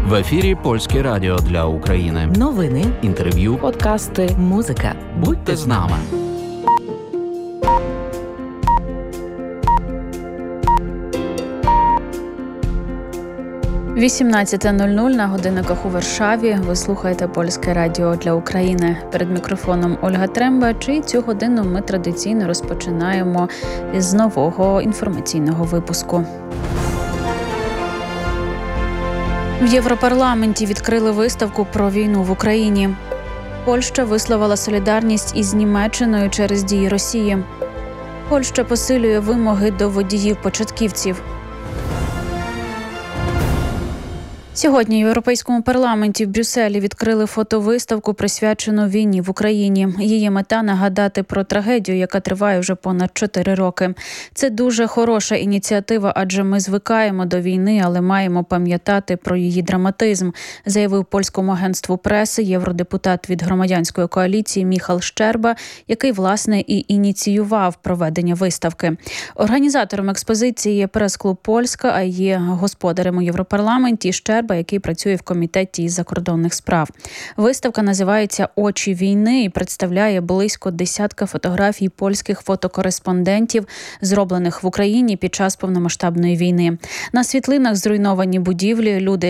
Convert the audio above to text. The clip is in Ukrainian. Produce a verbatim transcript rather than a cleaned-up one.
В ефірі Польське радіо для України. Новини, інтерв'ю, подкасти, музика. Будьте з нами. вісімнадцята нуль нуль на годинниках у Варшаві. Ви слухаєте Польське радіо для України. Перед мікрофоном Ольга Трембач. І цю годину ми традиційно розпочинаємо з нового інформаційного випуску. В Європарламенті відкрили виставку про війну в Україні. Польща висловила солідарність із Німеччиною через дії Росії. Польща посилює вимоги до водіїв-початківців. Сьогодні в Європейському парламенті в Брюсселі відкрили фотовиставку, присвячену війні в Україні. Її мета – нагадати про трагедію, яка триває вже понад чотири роки. Це дуже хороша ініціатива, адже ми звикаємо до війни, але маємо пам'ятати про її драматизм, заявив польському агентству преси євродепутат від громадянської коаліції Міхал Щерба, який, власне, і ініціював проведення виставки. Організатором експозиції є прес-клуб «Польська», а є господарем у Європарламенті Щерба, який працює в комітеті із закордонних справ. Виставка називається «Очі війни» і представляє близько десятка фотографій польських фотокореспондентів, зроблених в Україні під час повномасштабної війни. На світлинах зруйновані будівлі, люди,